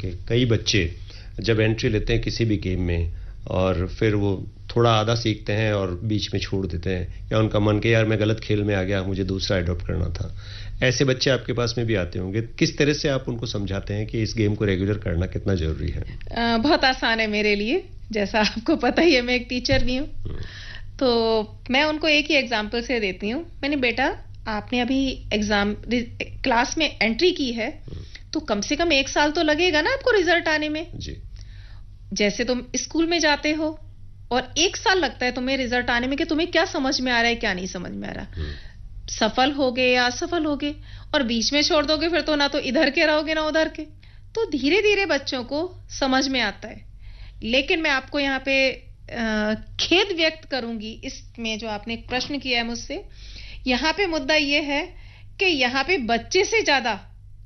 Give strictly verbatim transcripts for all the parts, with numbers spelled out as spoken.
कि कई बच्चे जब एंट्री लेते हैं किसी भी गेम में और फिर वो थोड़ा आधा सीखते हैं और बीच में छोड़ देते हैं, या उनका मन के यार मैं गलत खेल में आ गया, मुझे दूसरा अडॉप्ट करना था, ऐसे बच्चे आपके पास में भी आते होंगे। किस तरह से आप उनको समझाते हैं कि इस गेम को रेगुलर करना कितना जरूरी है? आ, बहुत आसान है मेरे लिए, जैसा आपको पता ही है मैं एक टीचर भी हूँ, तो मैं उनको एक ही एग्जाम्पल से देती हूँ। मैंने बेटा आपने अभी एग्जाम क्लास में एंट्री की है तो कम से कम एक साल तो लगेगा ना आपको रिजल्ट आने में जी। जैसे तुम स्कूल में जाते हो और एक साल लगता है तुम्हें रिजल्ट आने में कि तुम्हें क्या समझ में आ रहा है क्या नहीं समझ में आ रहा, सफल हो गए या असफल हो गए, और बीच में छोड़ दोगे फिर तो ना तो इधर के रहोगे ना उधर के। तो धीरे धीरे बच्चों को समझ में आता है। लेकिन मैं आपको यहाँ पे खेद व्यक्त करूंगी इसमें जो आपने एक प्रश्न किया है मुझसे, यहाँ पे मुद्दा ये है कि यहाँ पे बच्चे से ज्यादा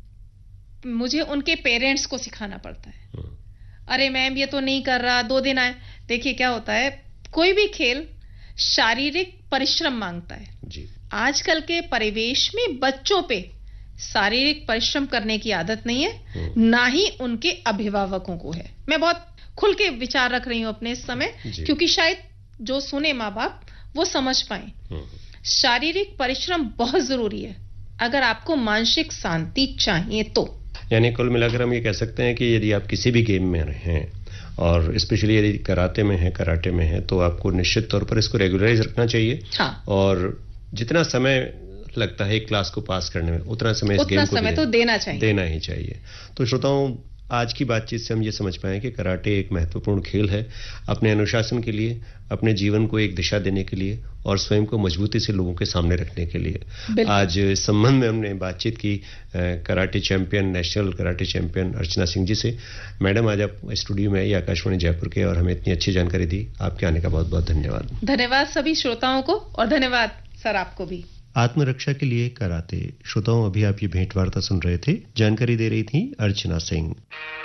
मुझे उनके पेरेंट्स को सिखाना पड़ता है। अरे मैम ये तो नहीं कर रहा, दो दिन आए। देखिए क्या होता है, कोई भी खेल शारीरिक परिश्रम मांगता है जी। आजकल के परिवेश में बच्चों पे शारीरिक परिश्रम करने की आदत नहीं है, ना ही उनके अभिभावकों को है। मैं बहुत खुल के विचार रख रही हूं अपने इस समय, क्योंकि शायद जो सुने माँ बाप वो समझ पाए। शारीरिक परिश्रम बहुत जरूरी है अगर आपको मानसिक शांति चाहिए तो। यानी कुल मिलाकर हम ये कह सकते हैं कि यदि आप किसी भी गेम में हैं और स्पेशली यदि कराटे में है कराटे में है तो आपको निश्चित तौर पर इसको रेगुलराइज रखना चाहिए। हाँ। और जितना समय लगता है एक क्लास को पास करने में उतना समय इस गेम को समय तो देना चाहिए देना ही चाहिए। तो श्रोताओं, आज की बातचीत से हम ये समझ पाए कि कराटे एक महत्वपूर्ण खेल है अपने अनुशासन के लिए, अपने जीवन को एक दिशा देने के लिए और स्वयं को मजबूती से लोगों के सामने रखने के लिए। आज इस संबंध में हमने बातचीत की karate champion, national karate champion Archana Singh ji से। मैडम, आज आप स्टूडियो में आई आकाशवाणी जयपुर के और हमें इतनी अच्छी जानकारी दी, आपके आने का बहुत बहुत धन्यवाद। धन्यवाद सभी श्रोताओं को और धन्यवाद सर आपको भी। आत्मरक्षा के लिए कराटे। श्रोताओं, अभी आप ये भेंट वार्ता सुन रहे थे, जानकारी दे रही थी अर्चना सिंह।